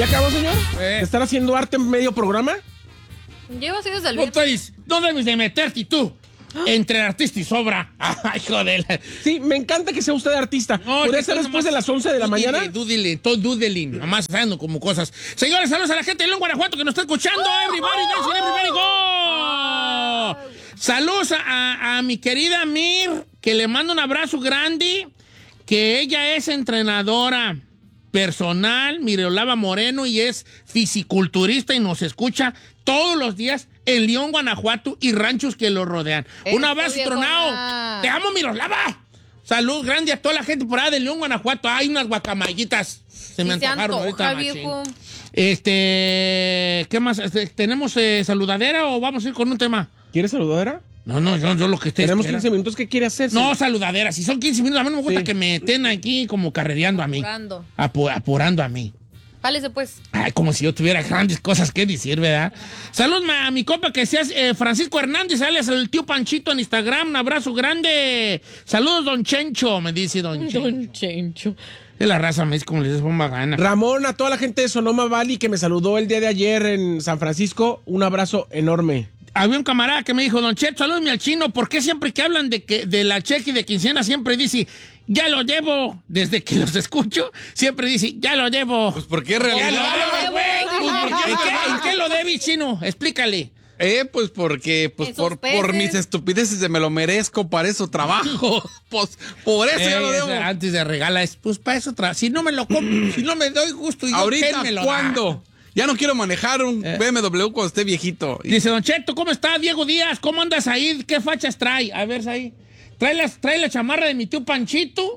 ¿Ya acabó, señor? ¿Estar haciendo arte en medio programa? Llevo así desde el viernes. No debes de meterte tú entre artista y sobra. Ay, joder. Sí, me encanta que sea usted artista. No, ¿Podría ser después de las 11 de la mañana? Doodling, nomás haciendo como cosas. Señores, saludos a la gente de León, Guanajuato que nos está escuchando. Everybody dancing, everybody go. Saludos a mi querida Mir, que le mando un abrazo grande, que ella es entrenadora personal, Mireolava Moreno, y es fisiculturista y nos escucha todos los días en León, Guanajuato y ranchos que lo rodean. Un abrazo tronado. Te amo, Miroslava. Salud grande a toda la gente por allá de León, Guanajuato. Hay unas guacamayguitas. Se me antojaron ahorita, viejo. ¿Qué más? ¿Tenemos saludadera o vamos a ir con un tema? ¿Quieres saludadera? No, yo lo que esté. Tenemos 15 minutos. ¿Qué quiere hacer? No, saludadera. Si son 15 minutos, a mí no me gusta que me estén aquí como carrereando a mí. Apurando a mí. Pálese, pues. Ay, como si yo tuviera grandes cosas que decir, ¿verdad? Saludos a mi compa que seas Francisco Hernández, alias el tío Panchito en Instagram. Un abrazo grande. Saludos, don Chencho, me dice don Chencho. Don Chencho. Es la raza, me dice como les bomba gana. Ramón, a toda la gente de Sonoma Valley que me saludó el día de ayer en San Francisco, un abrazo enorme. Había un camarada que me dijo, don Cheto, salúdame al chino, ¿por qué siempre que hablan de la cheque y de quincena siempre dice, ya lo debo? Desde que los escucho, siempre dice, ya lo debo. Pues porque es Ya realidad. lo debo, güey. ¿En qué lo debí, chino? Explícale. Pues porque por mis estupideces me lo merezco, para eso trabajo. Pues por eso ya lo debo. Antes de regalar, pues para eso trabajo. Si no me lo compro, si no me doy gusto, y ahorita, me lo ¿cuándo? Ya no quiero manejar un BMW cuando esté viejito. Dice, don Cheto, ¿cómo está Diego Díaz? ¿Cómo andas ahí? ¿Qué fachas trae? A ver, ahí. Trae la chamarra de mi tío Panchito.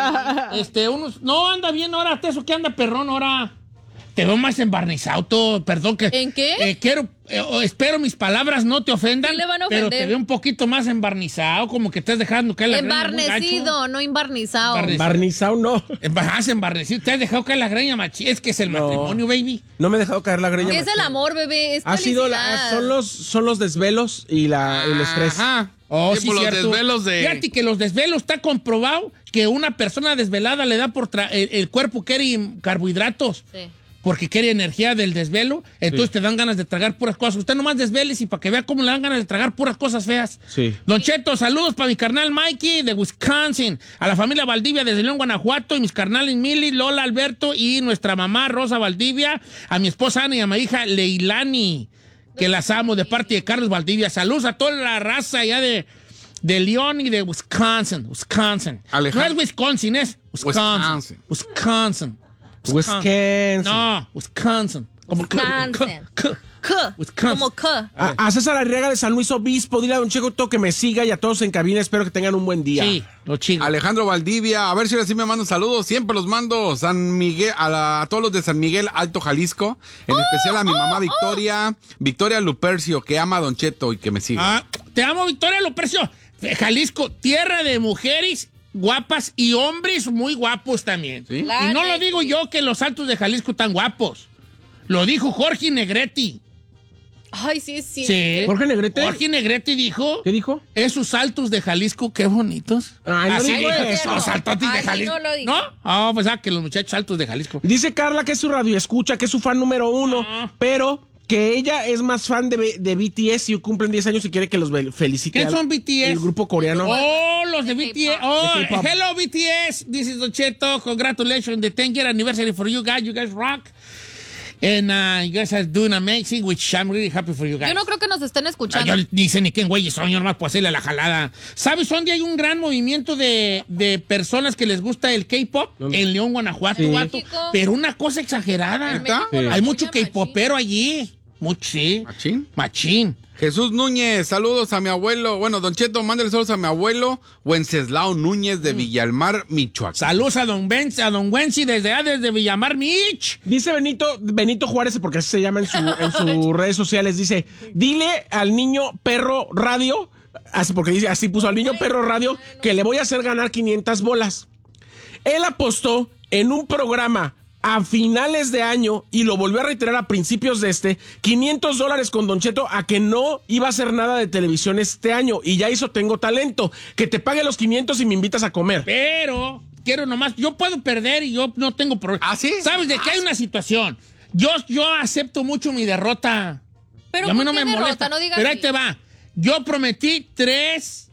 Sí. No, anda bien ahora, eso que anda perrón ahora. Te veo más embarnizado todo, perdón que... ¿En qué? Espero mis palabras no te ofendan, ¿Qué le van a pero ofender? te veo un poquito más embarnizado, como que estás dejando caer la greña muy Embarnecido, no embarnizado. Barnizao no. Embarnecido, te has dejado caer la greña, machi. Es que es el matrimonio, baby. No me he dejado caer la greña. Es el amor, bebé, es Ha sido felicidad. son los desvelos y el estrés. Ajá. Oh, sí, por los cierto. desvelos de... Fíjate que los desvelos está comprobado que una persona desvelada le da por... el cuerpo quiere carbohidratos. Sí. Porque quiere energía del desvelo, entonces te dan ganas de tragar puras cosas. Usted nomás desveles y para que vea cómo le dan ganas de tragar puras cosas feas. Sí. Don Cheto, saludos para mi carnal Mikey de Wisconsin, a la familia Valdivia desde León, Guanajuato, y mis carnales Mili, Lola, Alberto y nuestra mamá Rosa Valdivia, a mi esposa Ana y a mi hija Leilani, que las amo de parte de Carlos Valdivia. Saludos a toda la raza allá de León y de Wisconsin. Alejandro. No es Wisconsin, es Wisconsin. Wisconsin. No, Wisconsin. Como Wisconsin. Wisconsin. Como K. A César Arriaga de San Luis Obispo, dile a don Cheto que me siga y a todos en cabina, espero que tengan un buen día. Sí, lo chico. Alejandro Valdivia, a ver si ahora sí me mandan saludos, siempre los mando. San Miguel, a todos los de San Miguel, Alto Jalisco, en especial a mi mamá Victoria Lupercio, que ama a don Cheto y que me siga. Te amo, Victoria Lupercio. Jalisco, tierra de mujeres guapas y hombres muy guapos también. ¿Sí? Y no lo digo yo que los altos de Jalisco están guapos. Lo dijo Jorge Negrete. Ay, sí. Sí. ¿Jorge Negrete? Jorge Negrete dijo... ¿Qué dijo? Esos altos de Jalisco, qué bonitos. Ay, no Así dijo dijo, eso. los altotes de Ay, Jalisco. no lo dijo. ¿No? Pues que los muchachos altos de Jalisco. Dice Carla que es su radio escucha, que es su fan número 1, pero que ella es más fan de BTS y cumplen 10 años y quiere que los felicite. ¿Qué son BTS? El grupo coreano. Oh, los de BTS. Oh, De K-pop. hello BTS. This is Don Cheto. Congratulations on the 10th anniversary for you guys. You guys rock. And you guys are doing amazing, which I'm really happy for you guys. Yo no creo que nos estén escuchando. Yo dicen ni qué güeyes son, yo nomás puedo hacerle la jalada. ¿Sabes dónde hay un gran movimiento de personas que les gusta el K-pop? En León, Guanajuato, Sí. vato. Pero una cosa exagerada. En México Sí. lo Hay mucho apoyan K-popero allí. Mucho, sí. Machín. Jesús Núñez, saludos a mi abuelo. Bueno, don Cheto, mándale saludos a mi abuelo Wenceslao Núñez de Villalmar, Michoacán. Saludos a don Wency desde Villamar, Mich. Dice Benito Juárez, porque así se llama en sus redes sociales, dice, dile al niño perro radio, así puso al niño perro radio, que le voy a hacer ganar 500 bolas. Él apostó en un programa a finales de año y lo volvió a reiterar a principios de $500 con Don Cheto a que no iba a hacer nada de televisión este año y ya hizo Tengo Talento, que te pague los 500 y me invitas a comer. Pero quiero nomás, yo puedo perder y yo no tengo problema. ¿Ah, sí? ¿Sabes de qué hay una situación? Yo acepto mucho mi derrota. Pero Y a mí ¿por no qué me derrota? molesta. No digas Pero ahí así. te va. Yo prometí tres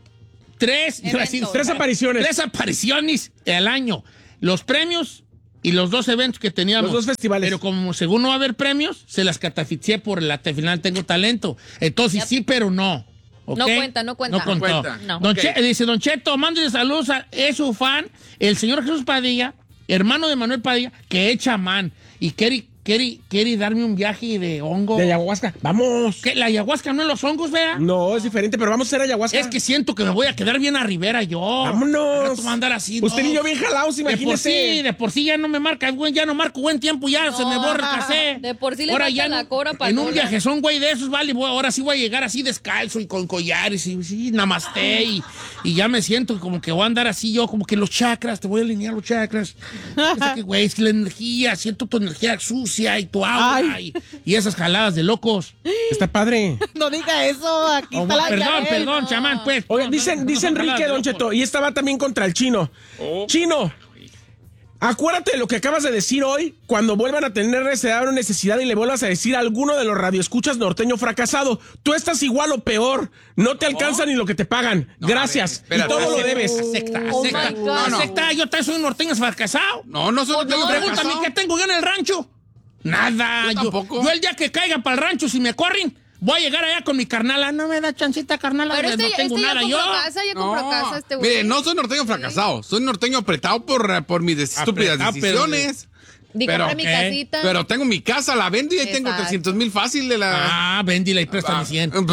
iba a decir, Eventos. Tres apariciones. 3 apariciones al año. Los premios y los 2 eventos que teníamos. Los 2 festivales. Pero como según no va a haber premios, se las catafixié por la final Tengo Talento. Entonces sí, pero no. ¿Ok? No cuenta, no cuenta. No contó. No cuenta. No. Don Ok. Dice Don Cheto, mándale saludos es su fan, el señor Jesús Padilla, hermano de Manuel Padilla, que es chamán y quiere darme un viaje de hongo. De ayahuasca. Vamos. ¿Qué? ¿La ayahuasca no es los hongos, vea? No, es diferente, pero vamos a hacer ayahuasca. Es que siento que me voy a quedar bien a Rivera yo. Vámonos. Al rato va a andar así. Usted no. y yo bien jalados, imagínese. De por sí ya no me marca, ya no marco buen tiempo, ya se me borra el casé. De por sí le Ahora falta ya la cobra para en un todo. viaje son güey de esos, vale, ahora sí voy a llegar así descalzo y con collares y sí, namaste y ya me siento como que voy a andar así yo, como que los chakras, te voy a alinear los chakras. Es que, güey, es que la energía, siento tu energía sucia y tu aura y esas jaladas de locos. Está padre. No diga eso, aquí está la Perdón, chamán, pues. Oye, No, dice no son Enrique, jaladas de Don locos. Cheto, y esta va también contra el chino. Chino, acuérdate de lo que acabas de decir hoy. Cuando vuelvan a tener necesidad o necesidad y le vuelvas a decir a alguno de los radioescuchas norteño fracasado, tú estás igual o peor. No te alcanza ni lo que te pagan. Gracias. a ver, y todo espérate. lo debes. Secta. Oh my God. No. Secta, yo también soy un norteño fracasado. No, no solo tengo Pregúntame qué tengo yo en el rancho. Nada. Yo tampoco. Yo el día que caiga para el rancho, si me corren, voy a llegar allá con mi carnala. No me da chancita, carnala. Pero no tengo ya nada compró yo. casa, ya compró casa este güey. Mire, no soy norteño fracasado, soy norteño apretado por mis estúpidas Apretado, pero- decisiones. Di, pero- compré mi ¿qué? casita. Pero tengo mi casa, la vendo y ahí tengo Exacto. 300,000 fácil de la... Ah, véndila y préstame 100. Pues,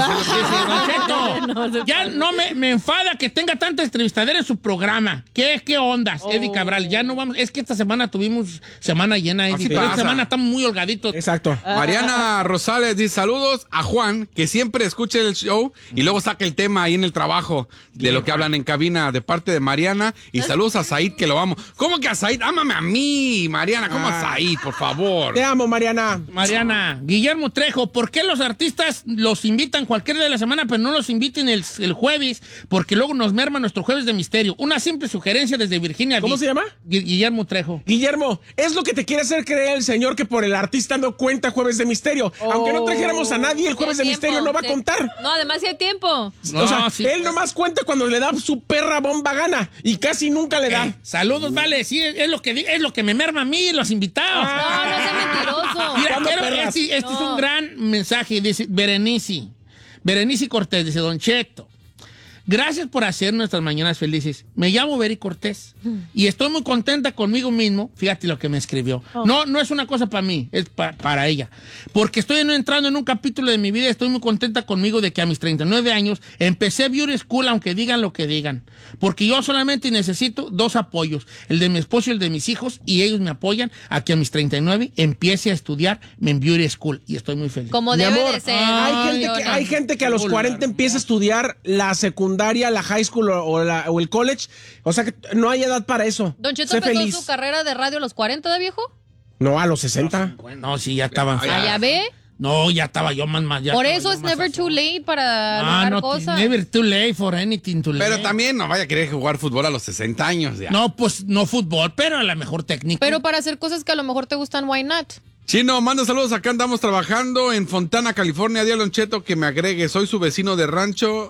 Don Cheto, ya no me enfada que tenga tanta entrevistadera en su programa. ¿Qué ondas, Eddie Cabral? Ya no vamos. Es que esta semana tuvimos semana llena, Eddie. Así Pero esta pasa. semana estamos muy holgaditos. Exacto. Mariana Rosales dice saludos a Juan, que siempre escucha el show y luego saca el tema ahí en el trabajo de lo que hablan en cabina de parte de Mariana. Y saludos a Said, que lo amo. ¿Cómo que a Said? Ámame a mí, Mariana. ¿Cómo a Said, por favor? Te amo, Mariana. Mariana, Guillermo Trejo, ¿por qué los artistas los invitan cualquier día de la semana, pero no los inviten el jueves? Porque luego nos merma nuestro jueves de misterio. Una simple sugerencia desde Virginia ¿Cómo Beach. se llama? Guillermo Trejo. Guillermo, es lo que te quiere hacer creer el señor que por el artista no cuenta Jueves de Misterio. Aunque no trajéramos a nadie, el Jueves de Sí hay Misterio tiempo, no va a sí. contar. No, además sí hay tiempo. No, o sea, sí, él nomás cuenta cuando le da su perra bomba gana y casi nunca le da. Saludos, vale. Sí, es lo que me merma a mí, los invitados. No, no seas mentiroso. Mira, ¿Cuándo, perras? este es un gran mensaje. Dice Berenice Cortés, dice Don Cheto. Gracias por hacer nuestras mañanas felices. Me llamo Beri Cortés y estoy muy contenta conmigo mismo. Fíjate lo que me escribió. No es una cosa para mí, es para ella. Porque estoy entrando en un capítulo de mi vida y estoy muy contenta conmigo de que a mis 39 años empecé Beauty School, aunque digan lo que digan. Porque yo solamente necesito 2 apoyos, el de mi esposo y el de mis hijos, y ellos me apoyan a que a mis 39 empiece a estudiar en Beauty School. Y estoy muy feliz. Como Mi debe amor, de ser. hay gente que a los 40 empieza a estudiar la secundaria, la high school o el college. O sea que no hay edad para eso. Don Cheto Sé empezó feliz. su carrera de radio a los 40 de viejo. No, a los 60. Bueno, sí, ya estaba. Ah, ya ve. No, ya estaba yo más. ya Por estaba eso yo es más never too late para Ah, lograr no, cosas. never too late for anything to late. Pero también no vaya a querer jugar fútbol a los 60 años ya. No, pues no fútbol, pero a la mejor técnica. Pero para hacer cosas que a lo mejor te gustan, why not? Chino, manda saludos. Acá andamos trabajando en Fontana, California. Dile a Don Cheto que me agregue. Soy su vecino de rancho.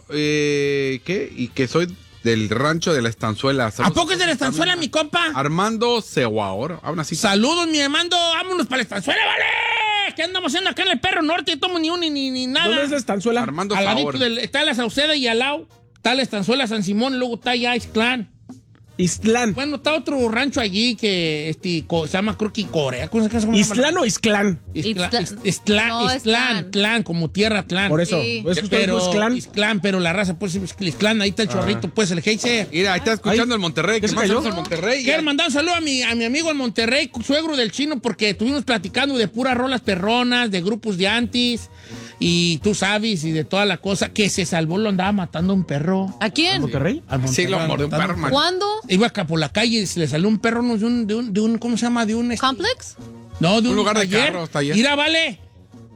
¿Qué? Y que soy del rancho de la Estanzuela. ¿A Saludos poco es de la estanzuela, mi compa? Armando Ceguaor. Aún así. Saludos, mi Armando. Vámonos para la estanzuela, ¿vale? ¿Qué andamos haciendo acá en el Perro Norte? No tomo ni nada. ¿Dónde es la estanzuela? Armando Al ladito Ceguaor. está la Sauceda y al lado está la estanzuela San Simón, y luego está ya Ixtlán. Istlán. Bueno, está otro rancho allí que se llama creo que Corea. ¿Cómo se llama? ¿Istlán o Isclán? No, Istlán, como tierra Tlán. Por eso. Sí. ¿Es que usted Pero no es clan? Istlán, pero la raza pues es Istlán, ahí está el chorrito, pues el Geyser. Mira, ahí está escuchando el Monterrey. ¿ya ¿Qué se más cayó? saludos al Monterrey? Quiero mandar un saludo a mi amigo en Monterrey, suegro del Chino, porque estuvimos platicando de puras rolas perronas, de grupos de antis, y tú sabes, y de toda la cosa, que se salvó, lo andaba matando un perro. ¿A quién? ¿Monterrey? Al Monterrey, Sí, lo mordió un matando perro, man. ¿Cuándo? Iba acá por la calle y se le salió un perro ¿no? de un ¿cómo se llama? De un ¿Complex? no, de Un lugar de taller. carros, taller. Mira, vale.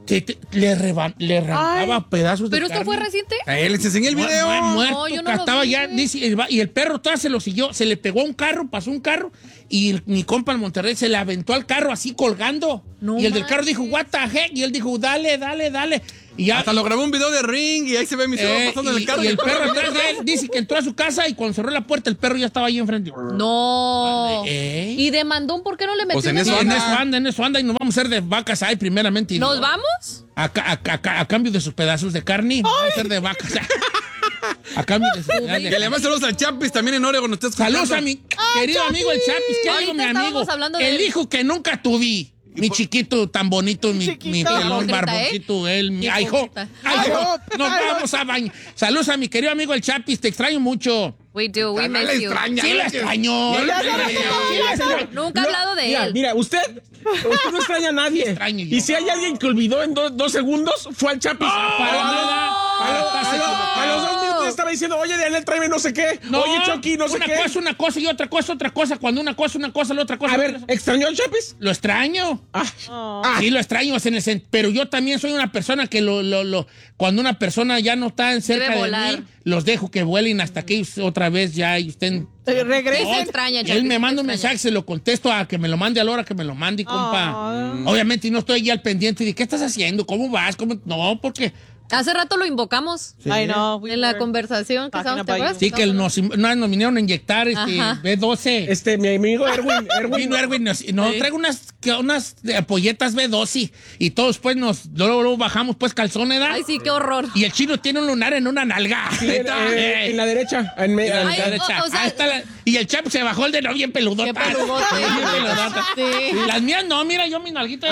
que le arrancaba pedazos de ¿Pero carne. esto fue reciente? Les enseñé el video. Muerto, No, yo no lo estaba vi. ya, dice, y el perro todavía se lo siguió, se le pegó a un carro, pasó un carro, y mi compa en Monterrey se le aventó al carro así colgando. No y el del manches. carro dijo, what the heck, y él dijo, dale. Y ya, Hasta lo grabó un video de Ring y ahí se ve mi cerebro pasando en el carro. y el perro atrás de él dice que entró a su casa y cuando cerró la puerta el perro ya estaba ahí enfrente. No. ¿Eh? ¿Y demandón por qué no le metió Pues en una eso demanda? En eso anda y nos vamos a hacer de vacas ahí primeramente. ¿Nos vamos? A cambio de sus pedazos de carne, vamos a hacer de vacas. A cambio de sus pedazos de Que le mando saludos al Chapis también en Oregon. Saludos a mi querido amigo el Chapis. ¿Qué digo, mi Ahorita amigo? estábamos hablando de El él. hijo que nunca tuve. Mi chiquito tan bonito, mi pelón Hipócrita, barboncito, él, mi hijo. Hipócrita. Nos vamos a bañar. Saludos a mi querido amigo el Chapis, te extraño mucho. We do, we No miss le you. extraña. Sí lo extraño. No le extraño. Nunca he hablado de él. Mira, usted no extraña a nadie. Extraño yo. Y si hay alguien que olvidó en 2 segundos, fue al Chapis. Para nada. A los 2 minutos estaba diciendo, oye, Daniel, tráeme no sé qué. Oye, Chucky, no sé qué. Una cosa y otra cosa. Cuando una cosa, la otra cosa. A ver, ¿extrañó al Chapis? Lo extraño. Ah. Sí, lo extraño. Pero yo también soy una persona que cuando una persona ya no está cerca Debe de volar. mí, los dejo que vuelen hasta que otra vez ya estén. Regresen. Sí, se extraña, Él Chapis, me se manda un extraña. mensaje, se lo contesto a que me lo mande a la hora que me lo mande, compa. Obviamente no estoy ya al pendiente de qué estás haciendo, cómo vas, no, porque Hace rato lo invocamos. I know. En la conversación que estábamos, ¿te acuerdas? sí que nos vinieron a inyectar Ajá. B12. Mi amigo Erwin. Vino Erwin, traigo unas polletas B12 y todos pues luego bajamos pues calzones, ¿verdad? Ay, sí, qué horror. Y el chino tiene un lunar en una nalga. En la derecha. En En la Ay, derecha. o sea- Ahí está y el chap se bajó el de no bien peludota. Qué peludote. Bien peludota. Sí. Las mías no, mira yo mi nalguita.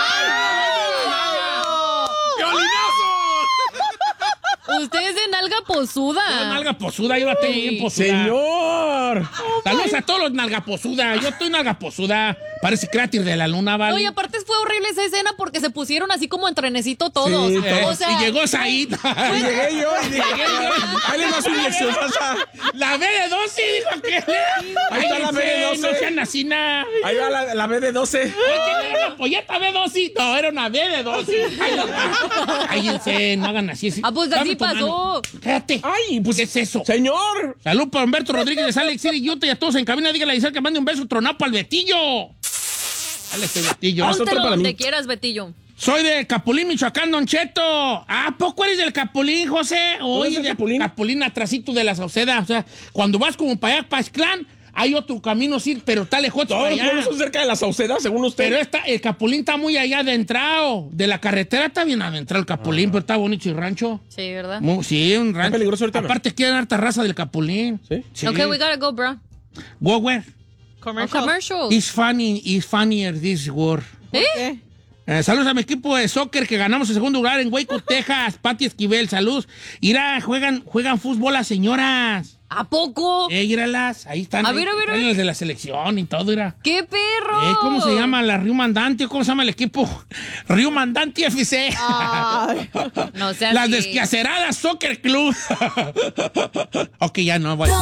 Usted es de nalga posuda. Nalga posuda, yo la tengo bien posuda. ¡Señor! Saludos a todos los nalgaposuda. Yo estoy nalgaposuda. Parece cráter de la luna, ¿vale? No, y aparte fue horrible esa escena porque se pusieron así como en trenecito todos. Sí, O sea, y llegó Said. Y llegué yo y dije, ahí le más una inyección. La B de 12, dijo que. Ahí está la B de 12. No sean así, nada. Ahí va la B de 12. ¿Era una polleta B12? No, era una B de 12. Cállense, no hagan así. Ah, pues Dame así tu mano. pasó. Cállate. Ay, pues ¿Qué es eso? Señor. Salud para Humberto Rodríguez de Salt Lake City, Utah, y a todos en cabina. Dígale a Isaac que mande un beso tronapo al Betillo. Dale este Betillo. otro Póntelo para mí. donde quieras, Betillo. Soy de Capulín, Michoacán, Don Cheto. ¿A poco eres del Capulín, José? Oye, el de Capulín? Capulín atrasito de la Sauceda. O sea, cuando vas como para allá, para Esclán, hay otro camino, sí, pero está lejos para Todos los allá. pueblos son cerca de la Sauceda, según usted. Pero el Capulín está muy allá adentrado. De la carretera está bien adentrado el Capulín, pero está bonito el rancho. Sí, ¿verdad? Sí, un rancho. peligroso ahorita, ¿no? Aparte, quieren harta raza del Capulín. ¿Sí? Okay, we gotta go, bro. Go where? Commercial. It's funnier this war. ¿Eh? Saludos a mi equipo de soccer que ganamos el segundo lugar en Waco, Texas. Pati Esquivel, saludos. Irá, juegan fútbol las señoras. ¿A poco? Íralas, ahí están. A ahí, ver, a ver, a están ver. las de la selección y todo, irá. ¡Qué perro! ¿Cómo se llama la Río Mandante? ¿Cómo se llama el equipo? Río Mandante FC. No sé. Las Desquaceradas Soccer Club. Ok, ya no voy.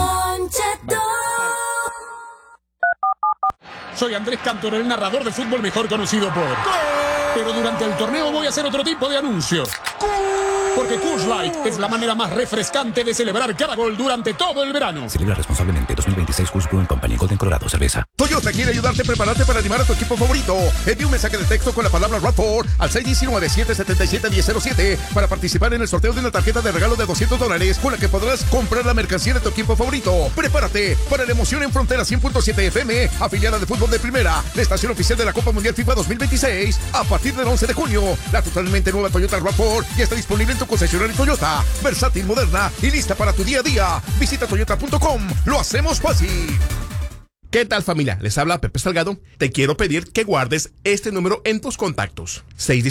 Soy Andrés Cantor, el narrador de fútbol mejor conocido por... Pero durante el torneo voy a hacer otro tipo de anuncios. Porque Coors Light es la manera más refrescante de celebrar cada gol durante todo el verano. Celebra responsablemente. 2026 Coors Brewing Company, Golden, Colorado, cerveza. Toyota quiere ayudarte a prepararte para animar a tu equipo favorito. Envía un mensaje de texto con la palabra RAV4 al 619-777-1007 para participar en el sorteo de una tarjeta de regalo de $200 con la que podrás comprar la mercancía de tu equipo favorito. Prepárate para la emoción en Frontera 100.7 FM, afiliada de fútbol de primera, la estación oficial de la Copa Mundial FIFA 2026. A partir del 11 de junio, la totalmente nueva Toyota RAV4 ya está disponible en tu concesionario Toyota. Versátil, moderna y lista para tu día a día. Visita toyota.com. Lo hacemos fácil. ¿Qué tal, familia? Les habla Pepe Salgado. Te quiero pedir que guardes este número en tus contactos.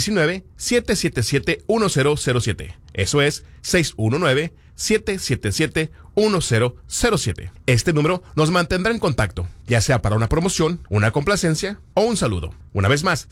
619-777-1007. Eso es 619-777-1007. Este número nos mantendrá en contacto, ya sea para una promoción, una complacencia o un saludo. Una vez más,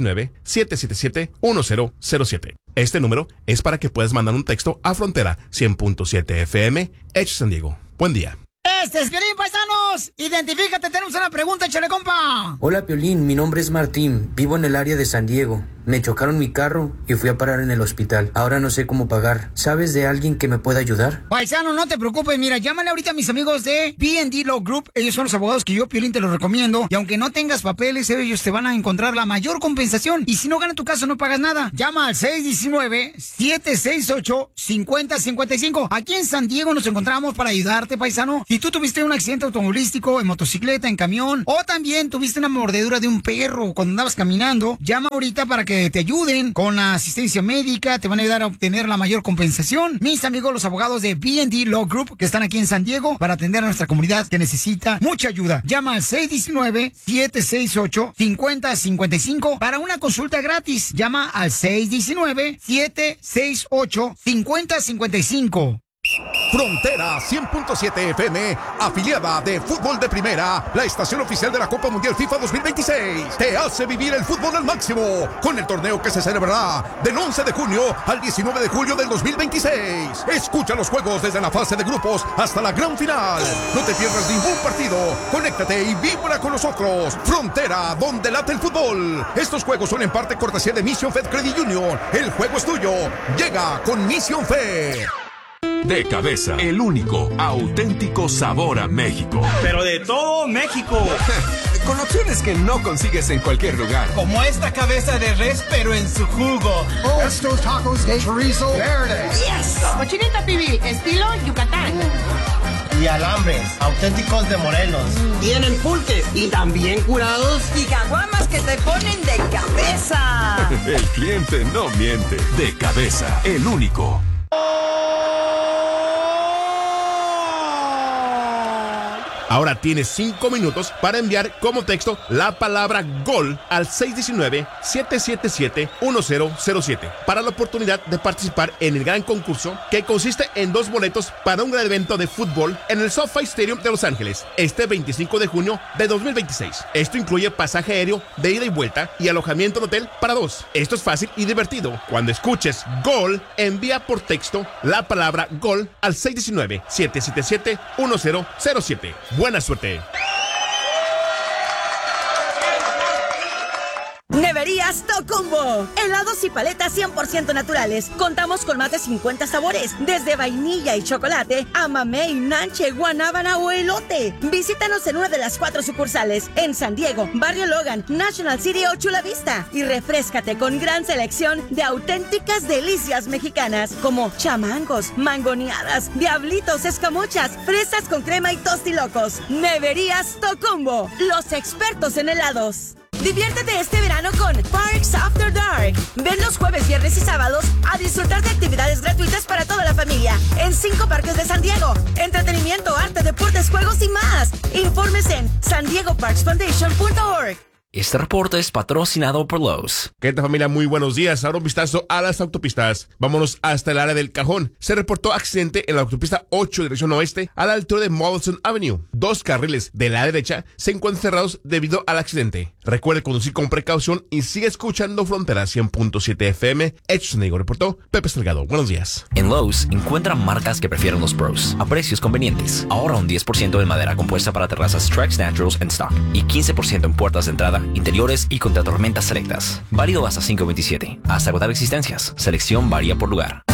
619-777-1007. Este número es para que puedas mandar un texto a Frontera 100.7 FM, Edge San Diego. Buen día. Este es Piolín, paisanos. Identifícate, tenemos una pregunta, échale, compa. Hola Piolín, mi nombre es Martín, vivo en el área de San Diego. Me chocaron mi carro y fui a parar en el hospital. Ahora no sé cómo pagar. ¿Sabes de alguien que me pueda ayudar? Paisano, no te preocupes. Mira, llámale ahorita a mis amigos de B&D Law Group. Ellos son los abogados que yo, Piolín, te los recomiendo. Y aunque no tengas papeles, ellos te van a encontrar la mayor compensación. Y si no gana tu caso, no pagas nada. Llama al 619-768-5055. Aquí en San Diego nos encontramos para ayudarte, paisano. Si tú tuviste un accidente automovilístico, en motocicleta, en camión, o también tuviste una mordedura de un perro cuando andabas caminando, llama ahorita para que te ayuden con la asistencia médica. Te van a ayudar a obtener la mayor compensación. Mis amigos, los abogados de B&D Law Group, que están aquí en San Diego para atender a nuestra comunidad que necesita mucha ayuda. Llama al 619-768-5055 para una consulta gratis. Llama al 619-768-5055. Frontera 100.7 FM, afiliada de Fútbol de Primera, la estación oficial de la Copa Mundial FIFA 2026, te hace vivir el fútbol al máximo con el torneo que se celebrará del 11 de junio al 19 de julio del 2026. Escucha los juegos desde la fase de grupos hasta la gran final. No te pierdas ningún partido. Conéctate y vibra con nosotros. Frontera, donde late el fútbol. Estos juegos son en parte cortesía de Mission Fed Credit Union. El juego es tuyo. Llega con Mission Fed. De Cabeza, el único auténtico sabor a México. Pero de todo México. Con opciones que no consigues en cualquier lugar. Como esta cabeza de res, pero en su jugo. Estos tacos de chorizo verde. Yes. Cochinita pibil, estilo Yucatán. Y alambres, auténticos de Morelos. Tienen pulques y también curados. Y caguamas que te ponen de cabeza. El cliente no miente. De Cabeza, el único. Ahora tienes 5 minutos para enviar como texto la palabra GOL al 619-777-1007 para la oportunidad de participar en el gran concurso que consiste en 2 boletos para un gran evento de fútbol en el SoFi Stadium de Los Ángeles este 25 de junio de 2026. Esto incluye pasaje aéreo de ida y vuelta y alojamiento en hotel para 2. Esto es fácil y divertido. Cuando escuches GOL, envía por texto la palabra GOL al 619-777-1007. Buena suerte. Neverías Tocumbo. Helados y paletas 100% naturales. Contamos con más de 50 sabores, desde vainilla y chocolate a mamey, nanche, guanábana o elote. Visítanos en una de las 4 sucursales en San Diego, Barrio Logan, National City o Chula Vista y refréscate con gran selección de auténticas delicias mexicanas como chamangos, mangoneadas, diablitos, escamochas, fresas con crema y tostilocos. Neverías Tocumbo, los expertos en helados. Diviértete este verano con Parks After Dark. Ven los jueves, viernes y sábados a disfrutar de actividades gratuitas para toda la familia en 5 parques de San Diego. Entretenimiento, arte, deportes, juegos y más. Informes en sandiegoparksfoundation.org. Este reporte es patrocinado por Lowe's. ¿Qué tal, familia? Muy buenos días. Ahora un vistazo a las autopistas. Vámonos hasta el área del Cajón. Se reportó accidente en la autopista 8 dirección oeste a la altura de Molson Avenue. 2 carriles de la derecha se encuentran cerrados debido al accidente. Recuerde conducir con precaución y sigue escuchando Frontera 100.7 FM. Hechos en Diego, reportó Pepe Salgado. Buenos días. En Lowe's encuentra marcas que prefieren los pros a precios convenientes. Ahorra un 10% en madera compuesta para terrazas Trex Naturals en stock y 15% en puertas de entrada, interiores y contra tormentas selectas. Válido hasta 5/27. Hasta agotar existencias. Selección varía por lugar.